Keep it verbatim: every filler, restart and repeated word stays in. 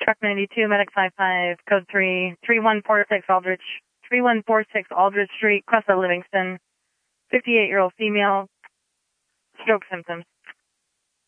Truck ninety-two, Medic five five, code three, three one four six Aldrich, three one four six Aldrich Street, Cressa, Livingston, fifty-eight-year-old female, stroke symptoms.